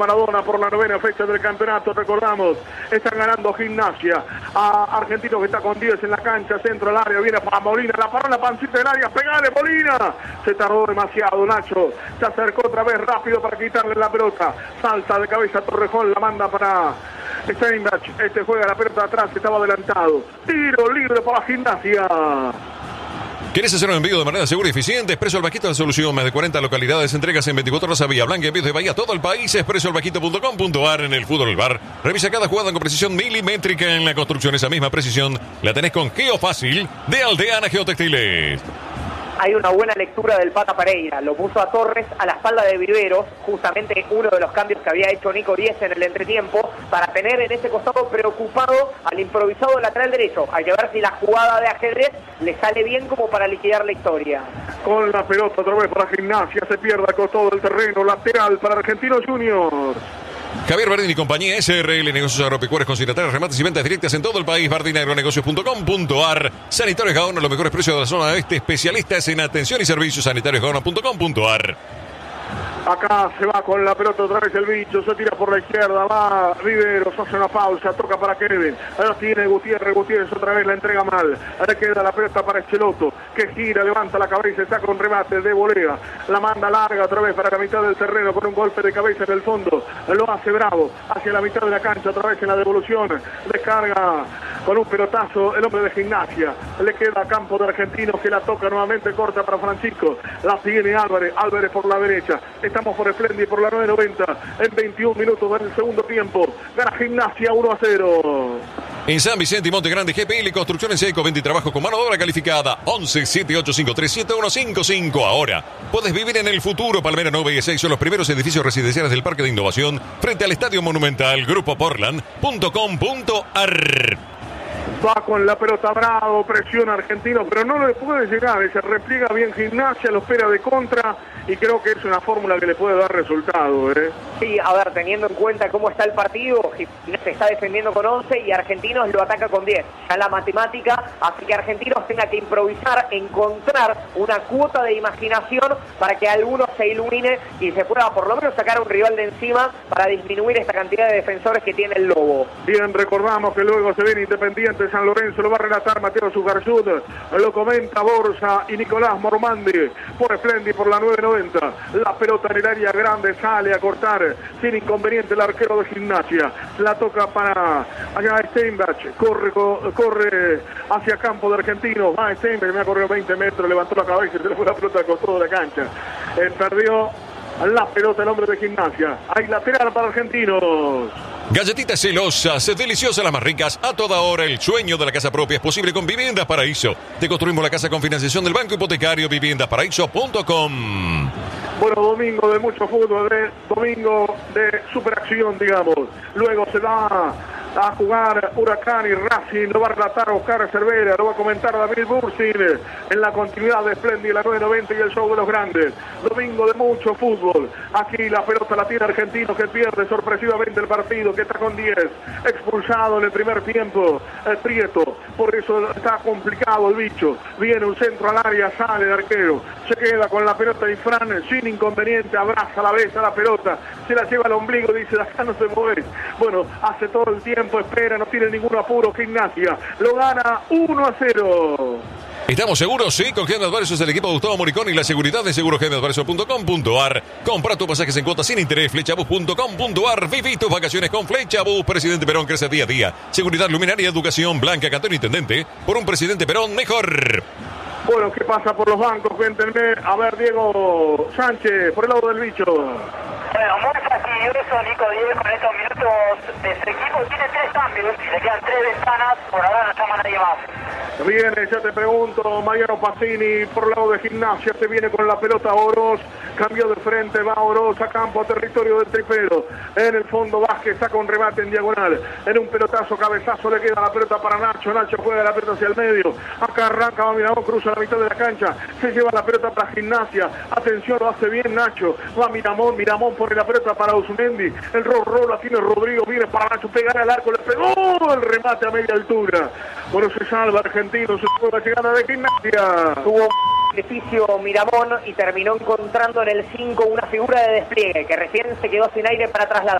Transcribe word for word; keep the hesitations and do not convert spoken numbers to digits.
Maradona por la novena fecha del campeonato. Recordamos, están ganando Gimnasia a Argentino, que está con diez en la cancha, centro al área, viene para Molina, la paró en la pancita del área, pegale Molina, se tardó demasiado Nacho, se acercó otra vez rápido para quitarle la pelota, salta de cabeza Torrejón, la manda para Steinbach, este juega la pelota atrás, estaba adelantado, tiro libre para Gimnasia. ¿Quieres hacer un envío de manera segura y eficiente? Expreso El Vaquito, la solución. Más de cuarenta localidades, entregas en veinticuatro horas a Villa Blanca, envíos de Bahía, todo el país. expreso el vaquito punto com punto a r. En el fútbol del bar. Revisa cada jugada con precisión milimétrica. En la construcción, esa misma precisión la tenés con Geofácil de Aldeana Geotextiles. Hay una buena lectura del Pata Pereira, lo puso a Torres a la espalda de Viveros, justamente uno de los cambios que había hecho Nico Diez en el entretiempo, para tener en ese costado preocupado al improvisado lateral derecho. Hay que ver si la jugada de ajedrez le sale bien como para liquidar la historia. Con la pelota otra vez para Gimnasia, se pierde al costado del terreno, lateral para Argentinos Juniors. Javier Bardini y compañía, S R L Negocios Agropecuarios, consignatarios, remates y ventas directas en todo el país. Bardini Agronegocios punto com punto a r. Sanitarios Gaona, los mejores precios de la zona este, especialistas en atención y servicios. Sanitarios Gaona punto com punto a r. Acá se va con la pelota otra vez el bicho, se tira por la izquierda, va Riveros, hace una pausa, toca para Kevin, ahora tiene Gutiérrez, Gutiérrez otra vez la entrega mal, ahora queda la pelota para Echeloto, que gira, levanta la cabeza, está con remate de volea, la manda larga otra vez para la mitad del terreno con un golpe de cabeza en el fondo, lo hace Bravo, hacia la mitad de la cancha otra vez en la devolución, descarga con un pelotazo el hombre de Gimnasia, le queda a campo de Argentinos que la toca nuevamente, corta para Francisco, la tiene Álvarez, Álvarez por la derecha. Estamos por Splendid por la nueve noventa en veintiún minutos del segundo tiempo. Gana Gimnasia uno a cero. En San Vicente y Monte Grande, G P L Construcciones Eco, venta y trabajo con mano de obra calificada. once siete ocho cinco tres siete uno cinco cinco. Ahora puedes vivir en el futuro. Palmera nueve y seis son los primeros edificios residenciales del Parque de Innovación frente al Estadio Monumental. Grupo Portland punto com punto a r. Va con la pelota Bravo, presiona Argentino, pero no le puede llegar, se repliega bien Gimnasia, lo espera de contra y creo que es una fórmula que le puede dar resultado. ¿eh? Sí, a ver, teniendo en cuenta cómo está el partido, Gimnasia se está defendiendo con once y Argentinos lo ataca con diez. Ya la matemática hace que Argentinos tenga que improvisar, encontrar una cuota de imaginación para que alguno se ilumine y se pueda por lo menos sacar a un rival de encima para disminuir esta cantidad de defensores que tiene el Lobo. Bien, recordamos que luego se viene Independiente San Lorenzo, lo va a relatar Mateo Sugarzud, lo comenta Borja y Nicolás Mormandi por Splendid por la nueve noventa. La pelota en el área grande sale a cortar sin inconveniente el arquero de Gimnasia. La toca para allá Steinbach, corre, corre hacia campo de Argentino. Va Steinbach, me ha corrido veinte metros, levantó la cabeza y se le fue la pelota al costado de la cancha. Eh, perdió la pelota el hombre de Gimnasia. Hay lateral para Argentinos. Galletitas celosas, deliciosas, las más ricas, a toda hora. El sueño de la casa propia es posible con Viviendas Paraíso. Te construimos la casa con financiación del Banco Hipotecario. Viviendas Paraíso punto com. Bueno, domingo de mucho fútbol, de domingo de superacción, digamos. Luego se va a jugar Huracán y Racing, lo va a relatar Oscar Cervera, lo va a comentar David Bursin en la continuidad de Splendid, la nueve noventa y el show de los grandes. Domingo de mucho fútbol. Aquí la pelota la tiene Argentino, que pierde sorpresivamente el partido, que está con diez. Expulsado en el primer tiempo el Prieto, por eso está complicado el bicho. Viene un centro al área, sale el arquero, se queda con la pelota y Fran sin inconveniente, abraza la besa la pelota, se la lleva al ombligo, dice, acá no se mueve. Bueno, hace todo el tiempo, espera, no tiene ningún apuro. Gimnasia lo gana uno a cero. ¿Estamos seguros? Sí, con G M Adversos del equipo de Gustavo Moricón y la seguridad de seguro G M Adversos punto com punto a r. Compra tus pasajes en cuotas sin interés. Flechabus punto com punto a r. Viví tus vacaciones con Flechabus. Presidente Perón crece día a día. Seguridad, luminaria, educación, Blanca, Cantón Intendente. Por un Presidente Perón mejor. Bueno, ¿qué pasa por los bancos? Cuéntenme. A ver, Diego Sánchez, por el lado del bicho. Bueno, muy fastidioso Nico Diez con estos minutos de su equipo. Tiene tres cambios, le quedan tres ventanas, por ahora no llama nadie más. Viene, ya te pregunto, Mariano Pacini por el lado de Gimnasia, se viene con la pelota Oroz, cambió de frente, va Oroz a campo, a territorio del tripero, en el fondo Vázquez saca un remate en diagonal, en un pelotazo, cabezazo, le queda la pelota para Nacho, Nacho juega la pelota hacia el medio, acá arranca, va Miramón, cruza la mitad de la cancha, se lleva la pelota para Gimnasia, atención, lo hace bien Nacho, va Miramón, Miramón pone la pelota para Usumendi, el rol la tiene Rodrigo, viene para Nacho, pegar al arco, le pegó el remate a media altura, bueno, se salva Argentino, se juega la llegada de Gimnasia. Tuvo sacrificio Miramón y terminó encontrando en el cinco una figura de despliegue que recién se quedó sin aire para trasladar.